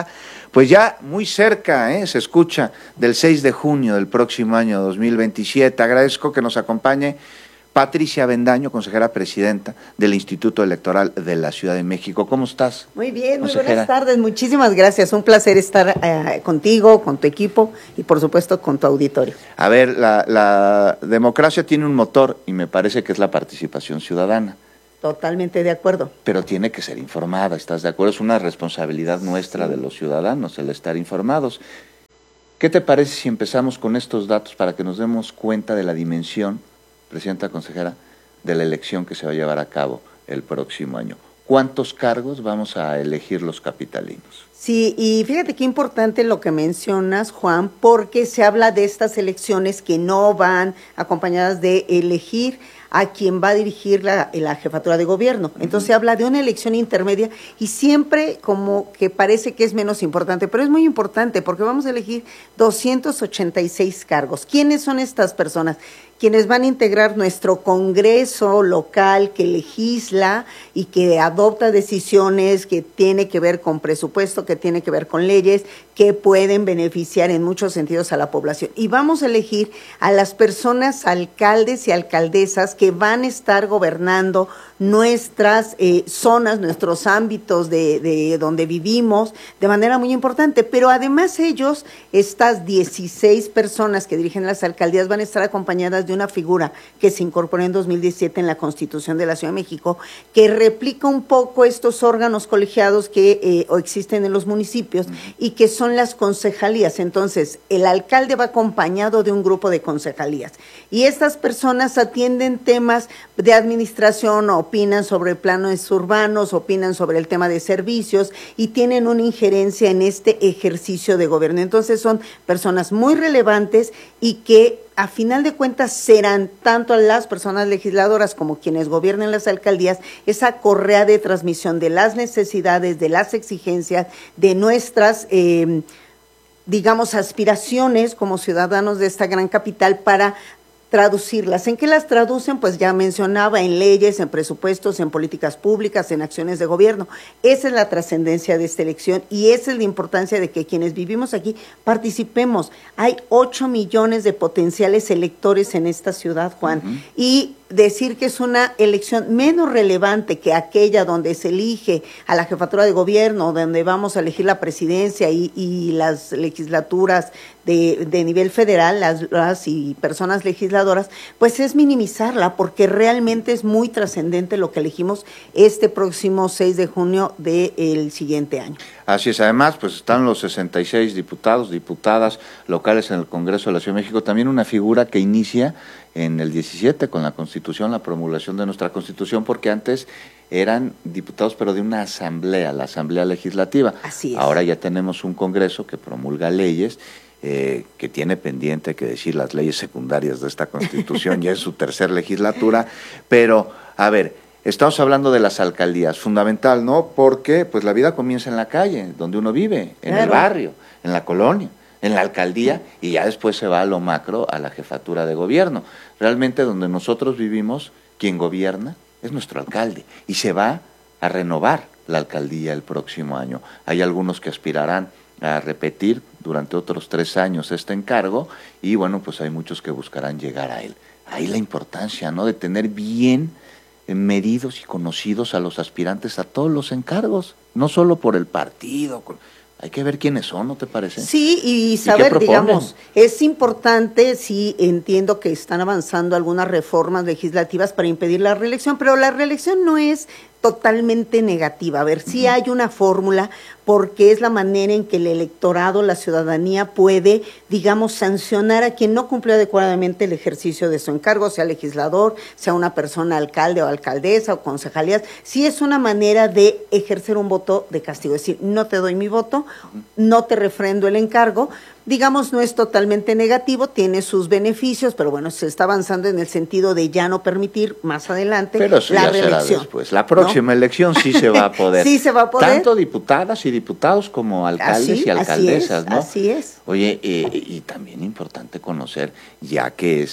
Pues ya muy cerca, ¿eh? Se escucha del seis de junio del próximo año dos mil veintisiete. Agradezco que nos acompañe Patricia Avendaño, consejera presidenta del Instituto Electoral de la Ciudad de México. ¿Cómo estás? Muy bien, consejera? Muy buenas tardes. Muchísimas gracias. Un placer estar eh, contigo, con tu equipo y por supuesto con tu auditorio. A ver, la, la democracia tiene un motor y me parece que es la participación ciudadana. Totalmente de acuerdo. Pero tiene que ser informada, ¿estás de acuerdo? Es una responsabilidad nuestra sí. de los ciudadanos el estar informados. ¿Qué te parece si empezamos con estos datos para que nos demos cuenta de la dimensión, presidenta consejera, de la elección que se va a llevar a cabo el próximo año? ¿Cuántos cargos vamos a elegir los capitalinos? Sí, y fíjate qué importante lo que mencionas, Juan, porque se habla de estas elecciones que no van acompañadas de elegir a quien va a dirigir la, la jefatura de gobierno. Entonces uh-huh. se habla de una elección intermedia y siempre como que parece que es menos importante, pero es muy importante porque vamos a elegir doscientos ochenta y seis cargos. ¿Quiénes son estas personas? Quienes van a integrar nuestro Congreso local que legisla y que adopta decisiones que tiene que ver con presupuesto, que tiene que ver con leyes, que pueden beneficiar en muchos sentidos a la población. Y vamos a elegir a las personas, alcaldes y alcaldesas que van a estar gobernando nuestras eh, zonas, nuestros ámbitos de, de donde vivimos de manera muy importante, pero además ellos, estas dieciséis personas que dirigen las alcaldías van a estar acompañadas de una figura que se incorporó en dos mil diecisiete en la Constitución de la Ciudad de México, que replica un poco estos órganos colegiados que eh, existen en los municipios y que son las concejalías. Entonces, el alcalde va acompañado de un grupo de concejalías y estas personas atienden temas de administración, opinan sobre planes urbanos, opinan sobre el tema de servicios y tienen una injerencia en este ejercicio de gobierno. Entonces, son personas muy relevantes y que a final de cuentas serán tanto las personas legisladoras como quienes gobiernen las alcaldías esa correa de transmisión de las necesidades, de las exigencias, de nuestras, eh, digamos, aspiraciones como ciudadanos de esta gran capital para traducirlas. ¿En qué las traducen? Pues ya mencionaba, en leyes, en presupuestos, en políticas públicas, en acciones de gobierno. Esa es la trascendencia de esta elección y esa es la importancia de que quienes vivimos aquí participemos. Hay ocho millones de potenciales electores en esta ciudad, Juan, uh-huh. y decir que es una elección menos relevante que aquella donde se elige a la jefatura de gobierno, donde vamos a elegir la presidencia y, y las legislaturas de, de nivel federal, las, las y personas legisladoras, pues es minimizarla porque realmente es muy trascendente lo que elegimos este próximo seis de junio del siguiente año. Así es, además pues están los sesenta y seis diputados, diputadas locales en el Congreso de la Ciudad de México, también una figura que inicia en el diecisiete con la Constitución, la promulgación de nuestra Constitución, porque antes eran diputados pero de una asamblea, la Asamblea Legislativa. Así es. Ahora ya tenemos un Congreso que promulga leyes, eh, que tiene pendiente que decir las leyes secundarias de esta Constitución, ya es su tercer legislatura, pero a ver, estamos hablando de las alcaldías, fundamental, ¿no? Porque pues la vida comienza en la calle, donde uno vive, en claro. el barrio, en la colonia, en la alcaldía, y ya después se va a lo macro, a la jefatura de gobierno. Realmente donde nosotros vivimos, quien gobierna es nuestro alcalde, y se va a renovar la alcaldía el próximo año. Hay algunos que aspirarán a repetir durante otros tres años este encargo, y bueno, pues hay muchos que buscarán llegar a él. Ahí la importancia, ¿no?, de tener bien medidos y conocidos a los aspirantes a todos los encargos, no solo por el partido. Hay que ver quiénes son, ¿no te parece? Sí, y saber, ¿Y digamos, es importante, sí, entiendo que están avanzando algunas reformas legislativas para impedir la reelección, pero la reelección no es totalmente negativa. A ver, sí uh-huh. hay una fórmula porque es la manera en que el electorado, la ciudadanía puede, digamos, sancionar a quien no cumple adecuadamente el ejercicio de su encargo, sea legislador, sea una persona alcalde o alcaldesa o concejalías. Sí es una manera de ejercer un voto de castigo, es decir, no te doy mi voto, no te refrendo el encargo. Digamos, no es totalmente negativo, tiene sus beneficios, pero bueno, se está avanzando en el sentido de ya no permitir más adelante pero eso la ya reelección. Será después. La próxima ¿no? elección sí se va a poder. Sí se va a poder. Tanto diputadas y diputados como alcaldes así, y alcaldesas, así es, ¿no? Así es. Oye, eh, y también importante conocer, ya que es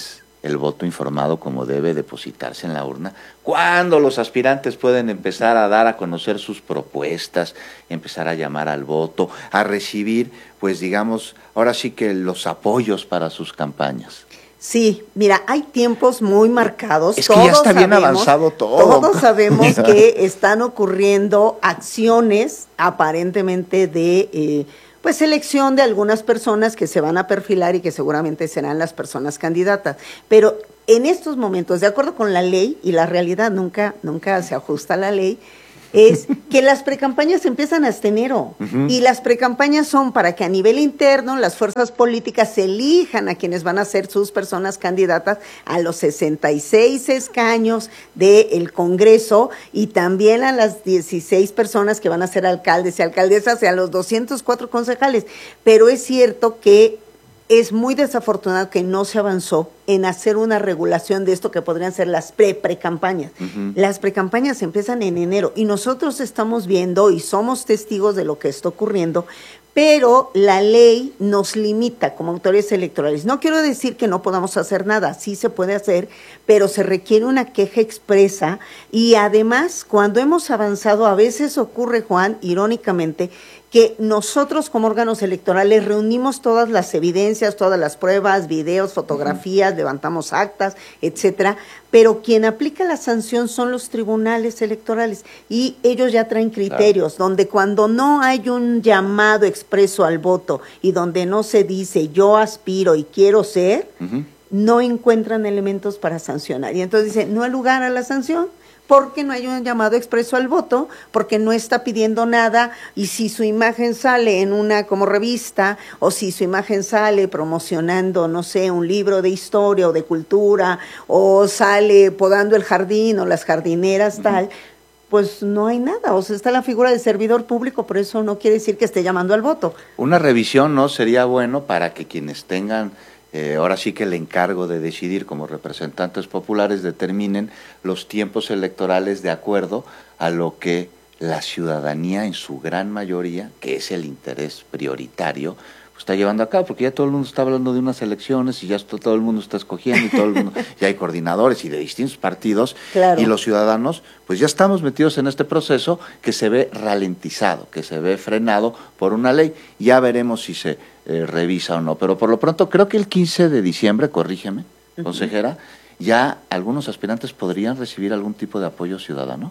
el voto informado como debe depositarse en la urna, cuándo los aspirantes pueden empezar a dar a conocer sus propuestas, empezar a llamar al voto, a recibir, pues digamos, ahora sí que los apoyos para sus campañas. Sí, mira, hay tiempos muy marcados. Es que todos ya está bien sabemos, avanzado todo. Todos sabemos que están ocurriendo acciones aparentemente de eh, pues selección de algunas personas que se van a perfilar y que seguramente serán las personas candidatas. Pero en estos momentos, de acuerdo con la ley, y la realidad nunca, nunca se ajusta a la ley, es que las precampañas empiezan hasta enero, uh-huh. y las precampañas son para que a nivel interno las fuerzas políticas elijan a quienes van a ser sus personas candidatas a los sesenta y seis escaños del Congreso y también a las dieciséis personas que van a ser alcaldes y alcaldesas y a los doscientos cuatro concejales. Pero es cierto que es muy desafortunado que no se avanzó en hacer una regulación de esto que podrían ser las pre-precampañas. Uh-huh. Las precampañas empiezan en enero y nosotros estamos viendo y somos testigos de lo que está ocurriendo, pero la ley nos limita como autoridades electorales. No quiero decir que no podamos hacer nada, sí se puede hacer, pero se requiere una queja expresa y además cuando hemos avanzado a veces ocurre, Juan, irónicamente, que nosotros como órganos electorales reunimos todas las evidencias, todas las pruebas, videos, fotografías, uh-huh. levantamos actas, etcétera, pero quien aplica la sanción son los tribunales electorales y ellos ya traen criterios, claro. donde cuando no hay un llamado expreso al voto y donde no se dice yo aspiro y quiero ser, uh-huh. no encuentran elementos para sancionar. Y entonces dicen, no hay lugar a la sanción, porque no hay un llamado expreso al voto, porque no está pidiendo nada, y si su imagen sale en una como revista, o si su imagen sale promocionando, no sé, un libro de historia o de cultura, o sale podando el jardín o las jardineras, uh-huh. tal, pues no hay nada, o sea, está la figura de servidor público, pero eso no quiere decir que esté llamando al voto. Una revisión no sería bueno para que quienes tengan Eh, ahora sí que el encargo de decidir como representantes populares determinen los tiempos electorales de acuerdo a lo que la ciudadanía en su gran mayoría, que es el interés prioritario, pues está llevando a cabo, porque ya todo el mundo está hablando de unas elecciones y ya está, todo el mundo está escogiendo y todo el mundo, ya hay coordinadores y de distintos partidos, claro. y los ciudadanos pues ya estamos metidos en este proceso que se ve ralentizado, que se ve frenado por una ley. Ya veremos si se eh, revisa o no, pero por lo pronto creo que el quince de diciembre, corrígeme, uh-huh. consejera, ya algunos aspirantes podrían recibir algún tipo de apoyo ciudadano.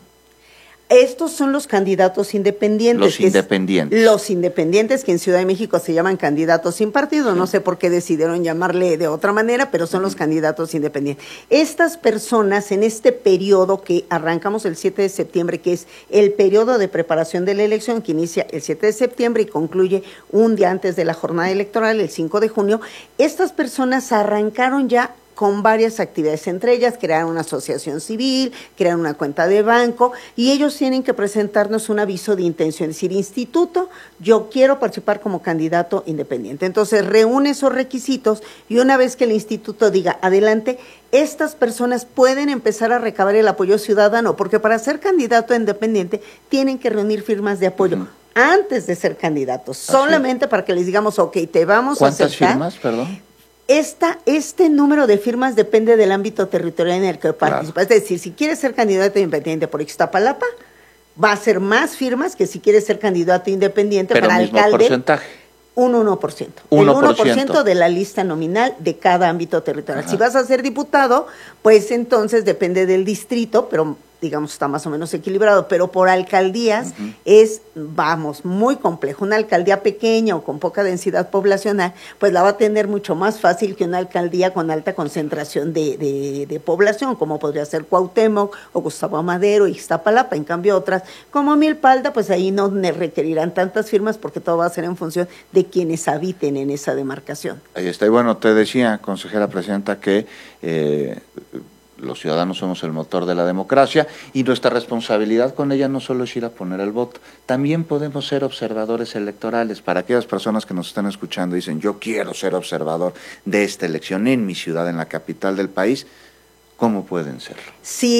Estos son los candidatos independientes. Los independientes. Es, los independientes, que en Ciudad de México se llaman candidatos sin partido, sí. no sé por qué decidieron llamarle de otra manera, pero son uh-huh. los candidatos independientes. Estas personas en este periodo que arrancamos el siete de septiembre, que es el periodo de preparación de la elección, que inicia el siete de septiembre y concluye un día antes de la jornada electoral, el cinco de junio, estas personas arrancaron ya con varias actividades, entre ellas crear una asociación civil, crear una cuenta de banco, y ellos tienen que presentarnos un aviso de intención, es decir, instituto, yo quiero participar como candidato independiente. Entonces reúne esos requisitos y una vez que el instituto diga adelante, estas personas pueden empezar a recabar el apoyo ciudadano, porque para ser candidato independiente tienen que reunir firmas de apoyo. Uh-huh. Antes de ser candidatos, solamente para que les digamos, ok, te vamos a aceptar. ¿Cuántas firmas, perdón? Esta, este número de firmas depende del ámbito territorial en el que participa. Claro. Es decir, si quieres ser candidato independiente por Ixtapalapa, va a ser más firmas que si quieres ser candidato independiente pero para mismo alcalde. Porcentaje. Un uno por ciento. uno por ciento. El uno por ciento de la lista nominal de cada ámbito territorial. Ajá. Si vas a ser diputado, pues entonces depende del distrito, pero digamos está más o menos equilibrado, pero por alcaldías uh-huh. es, vamos, muy complejo. Una alcaldía pequeña o con poca densidad poblacional, pues la va a tener mucho más fácil que una alcaldía con alta concentración de, de, de población, como podría ser Cuauhtémoc o Gustavo Amadero y Iztapalapa. En cambio otras, como Milpalda, pues ahí no requerirán tantas firmas porque todo va a ser en función de quienes habiten en esa demarcación. Ahí está. Y bueno, te decía, consejera presidenta, que eh, los ciudadanos somos el motor de la democracia y nuestra responsabilidad con ella no solo es ir a poner el voto, también podemos ser observadores electorales. Para aquellas personas que nos están escuchando y dicen, yo quiero ser observador de esta elección en mi ciudad, en la capital del país, ¿cómo pueden serlo? Sí.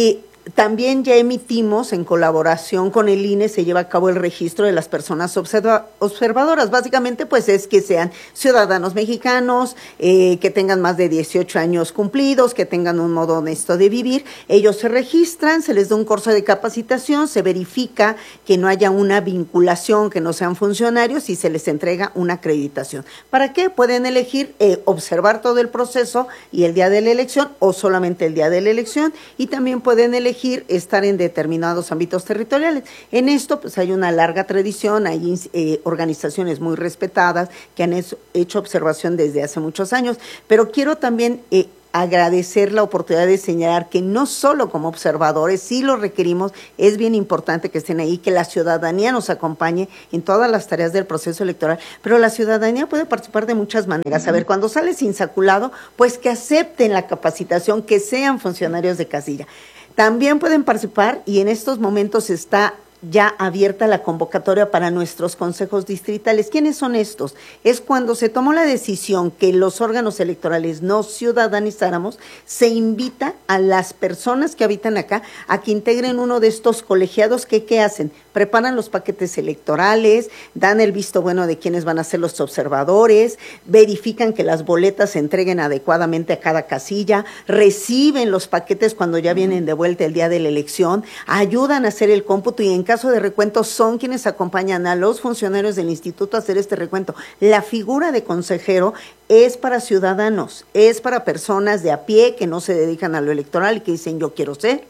también ya emitimos, en colaboración con el I N E, se lleva a cabo el registro de las personas observa, observadoras. Básicamente, pues es que sean ciudadanos mexicanos, eh, que tengan más de dieciocho años cumplidos, que tengan un modo honesto de vivir. Ellos se registran, se les da un curso de capacitación, se verifica que no haya una vinculación, que no sean funcionarios y se les entrega una acreditación. ¿Para qué? Pueden elegir eh, observar todo el proceso y el día de la elección o solamente el día de la elección, y también pueden elegir estar en determinados ámbitos territoriales. En esto pues hay una larga tradición, hay eh, organizaciones muy respetadas que han hecho observación desde hace muchos años, pero quiero también eh, agradecer la oportunidad de señalar que no solo como observadores, sí lo requerimos, es bien importante que estén ahí, que la ciudadanía nos acompañe en todas las tareas del proceso electoral, pero la ciudadanía puede participar de muchas maneras. A ver, cuando sales insaculado, pues que acepten la capacitación, que sean funcionarios de casilla. También pueden participar, y en estos momentos está ya abierta la convocatoria para nuestros consejos distritales. ¿Quiénes son estos? Es cuando se tomó la decisión que los órganos electorales no ciudadanizáramos, se invita a las personas que habitan acá a que integren uno de estos colegiados que, ¿qué hacen? Preparan los paquetes electorales, dan el visto bueno de quiénes van a ser los observadores, verifican que las boletas se entreguen adecuadamente a cada casilla, reciben los paquetes cuando ya vienen de vuelta el día de la elección, ayudan a hacer el cómputo y en caso de recuento son quienes acompañan a los funcionarios del instituto a hacer este recuento. La figura de consejero es para ciudadanos, es para personas de a pie que no se dedican a lo electoral y que dicen yo quiero ser.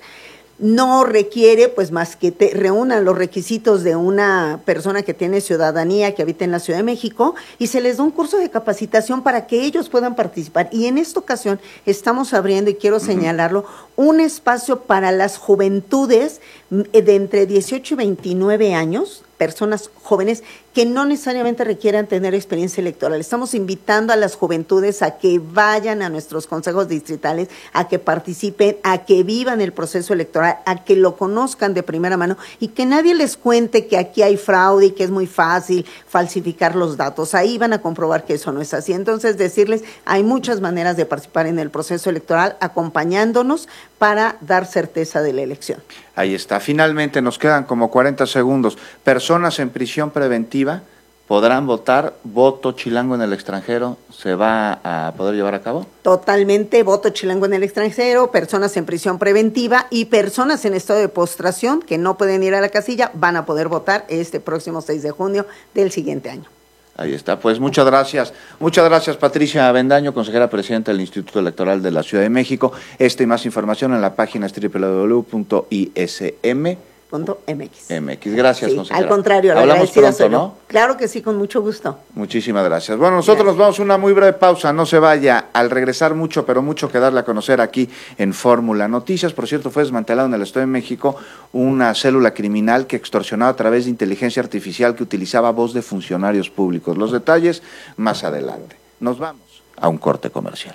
No requiere pues más que te reúnan los requisitos de una persona que tiene ciudadanía, que habita en la Ciudad de México, y se les da un curso de capacitación para que ellos puedan participar. Y en esta ocasión estamos abriendo, y quiero señalarlo, un espacio para las juventudes de entre dieciocho y veintinueve años, personas jóvenes que no necesariamente requieran tener experiencia electoral. Estamos invitando a las juventudes a que vayan a nuestros consejos distritales, a que participen, a que vivan el proceso electoral, a que lo conozcan de primera mano y que nadie les cuente que aquí hay fraude y que es muy fácil falsificar los datos. Ahí van a comprobar que eso no es así. Entonces, decirles, hay muchas maneras de participar en el proceso electoral acompañándonos para dar certeza de la elección. Ahí está. Finalmente nos quedan como cuarenta segundos. Personas en prisión preventiva podrán votar. ¿Voto chilango en el extranjero se va a poder llevar a cabo? Totalmente, voto chilango en el extranjero, personas en prisión preventiva y personas en estado de postración que no pueden ir a la casilla van a poder votar este próximo seis de junio del siguiente año. Ahí está, pues muchas gracias. Muchas gracias, Patricia Avendaño, consejera presidenta del Instituto Electoral de la Ciudad de México. Esta y más información en la página doble u doble u doble u punto i s m punto m x. M X. Gracias, sí, consejera. Al contrario, la hablamos pronto, ¿no? Claro que sí, con mucho gusto. Muchísimas gracias. Bueno, nosotros gracias. Nos vamos a una muy breve pausa, no se vaya. Al regresar mucho, pero mucho que darle a conocer aquí en Fórmula Noticias. Por cierto, fue desmantelado en el Estado de México una célula criminal que extorsionaba a través de inteligencia artificial que utilizaba voz de funcionarios públicos. Los detalles más adelante. Nos vamos a un corte comercial.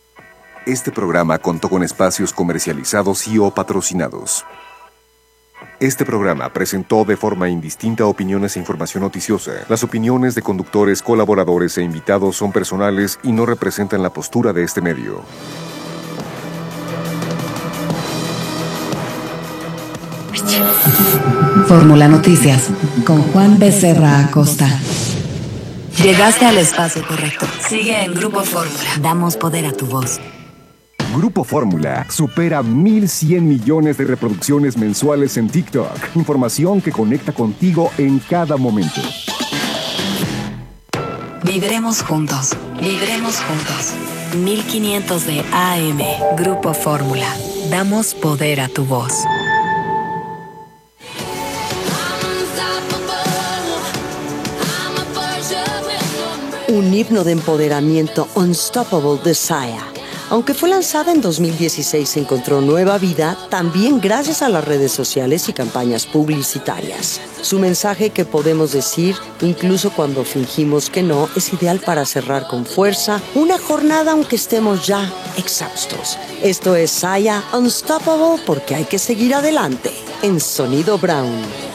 Este programa contó con espacios comercializados y o patrocinados. Este programa presentó de forma indistinta opiniones e información noticiosa. Las opiniones de conductores, colaboradores e invitados son personales y no representan la postura de este medio. Fórmula Noticias, con Juan Becerra Acosta. Llegaste al espacio correcto. Sigue en Grupo Fórmula. Damos poder a tu voz. Grupo Fórmula supera mil cien millones de reproducciones mensuales en TikTok. Información que conecta contigo en cada momento. Vibremos juntos. Vibremos juntos. mil quinientos de A M. Grupo Fórmula. Damos poder a tu voz. Un himno de empoderamiento, Unstoppable de Sia. Aunque fue lanzada en dos mil dieciséis, encontró nueva vida también gracias a las redes sociales y campañas publicitarias. Su mensaje, que podemos decir, incluso cuando fingimos que no, es ideal para cerrar con fuerza una jornada aunque estemos ya exhaustos. Esto es Sia Unstoppable, porque hay que seguir adelante en Sonido Brown.